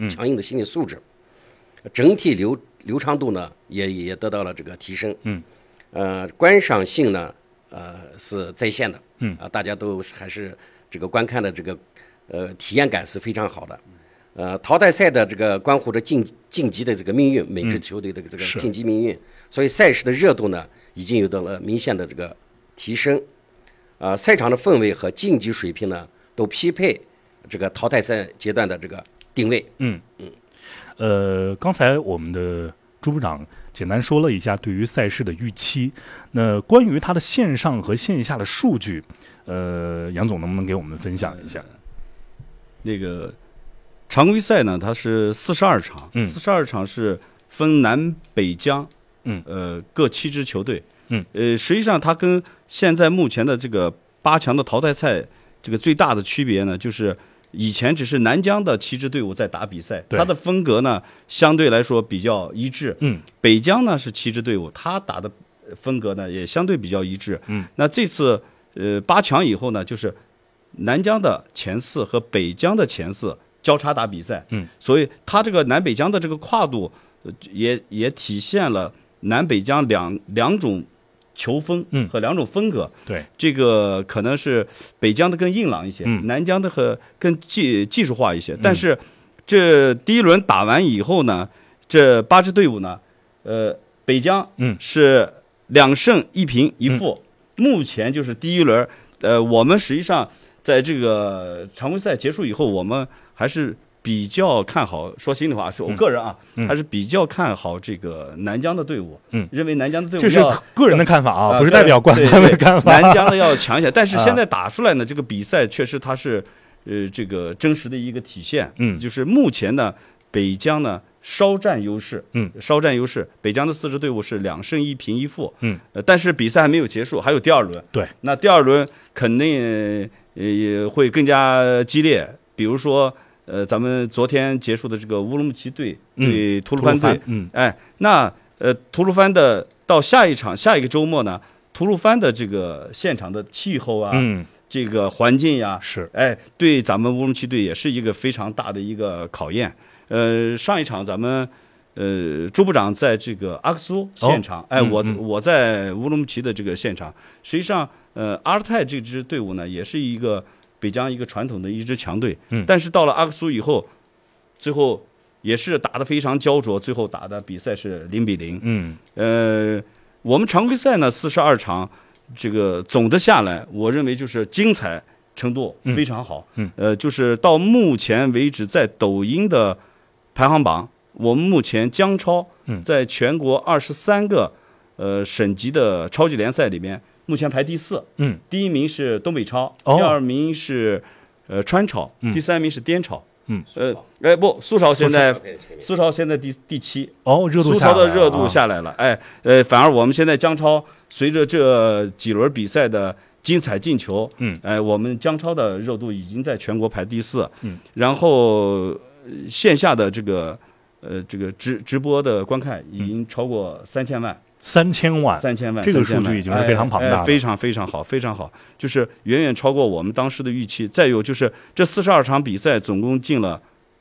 强硬的心理素质，整体流畅度呢也得到了这个提升。观赏性呢是在线的。大家都还是这个观看的这个体验感是非常好的。淘汰赛的这个关乎着晋级的这个命运，每支球队的这个晋级命运，所以赛事的热度呢已经有到了明显的这个提升。赛场的氛围和竞技水平呢都匹配这个淘汰赛阶段的这个定位。 刚才我们的朱部长简单说了一下对于赛事的预期，那关于它的线上和线下的数据，杨总能不能给我们分享一下？ 那个常规赛呢，它是42场，42场是分南北疆，各7支球队。实际上它跟现在目前的这个8强的淘汰赛这个最大的区别呢，就是以前只是南疆的7支队伍在打比赛，它的风格呢相对来说比较一致。北疆呢是7支队伍，它打的风格呢也相对比较一致。那这次8强以后呢，就是南疆的前4和北疆的前4交叉打比赛。所以它这个南北疆的这个跨度也体现了南北疆两种球风和2种风格。这个可能是北疆的更硬朗一些，南疆的更技术化一些。但是这第一轮打完以后呢，这8支队伍呢，北疆是2胜1平1负。目前就是第一轮，我们实际上在这个常规赛结束以后，我们还是比较看好，说心里话，是我个人啊，还是比较看好这个南疆的队伍。认为南疆的队伍这是个人的看法啊，不是代表官方的看法。 南疆的要强一些，但是现在打出来呢，这个比赛确实它是这个真实的一个体现。就是目前呢，北疆呢稍占优势。北疆的4支队伍是2胜1平1负。但是比赛还没有结束，还有第2轮。那第2轮肯定也会更加激烈，比如说。咱们昨天结束的这个乌鲁木齐队对吐鲁番队，那吐鲁番的到下一个周末呢，吐鲁番的这个现场的气候啊，这个环境呀，对咱们乌鲁木齐队也是一个非常大的一个考验。上一场咱们朱部长在这个阿克苏现场，我在乌鲁木齐的这个现场，实际上阿尔泰这支队伍呢，也是一个。北疆一个传统的一支强队，但是到了阿克苏以后，最后也是打得非常焦灼，最后打的比赛是0-0。我们常规赛呢42场，这个总的下来，我认为就是精彩程度非常好。就是到目前为止，在抖音的排行榜，我们目前姜超在全国23个省级的超级联赛里面。目前排第4，第1名是东北超，第2名是川超，第3名是滇超。苏超现在第7。苏超的热度下来了。反而我们现在姜超随着这几轮比赛的精彩进球，我们姜超的热度已经在全国排第4。然后线下的这个直播的观看已经超过3000万。 3000万，这个数据已经是非常庞大了， 非常非常好，非常好，就是远远超过我们当时的预期。再有就是这42场比赛总共进了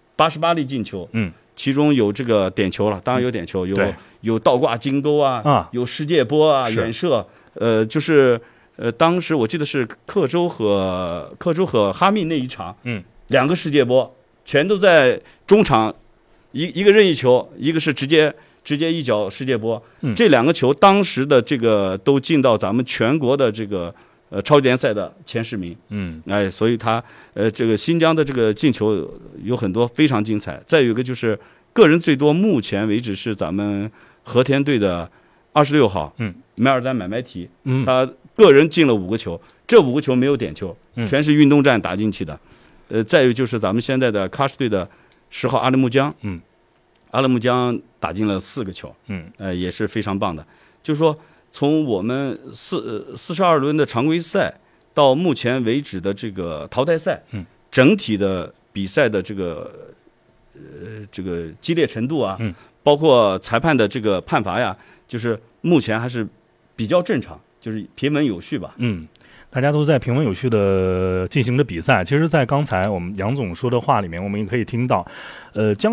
88粒进球，其中有这个点球了，当然有点球，有倒挂金钩啊，有世界波啊，远射，就是当时我记得是克州和哈密那一场，2个世界波全都在中场，一个任意球，一个是直接一脚世界波，这2个球当时的这个都进到咱们全国的这个超级联赛的前10名。所以他这个新疆的这个进球有很多非常精彩。再有一个就是个人最多，目前为止是咱们和田队的26号，迈尔丹买买提，他个人进了5个球，这5个球没有点球，全是运动战打进去的。再有就是咱们现在的喀什队的10号阿勒木江，阿勒木江打进了4个球，也是非常棒的。就是说，从我们42轮的常规赛到目前为止的这个淘汰赛，整体的比赛的这个激烈程度啊，包括裁判的这个判罚呀，就是目前还是比较正常，就是平稳有序吧。 大家都在平稳有序的进行着比赛。其实，在刚才我们杨总说的话里面，我们也可以听到，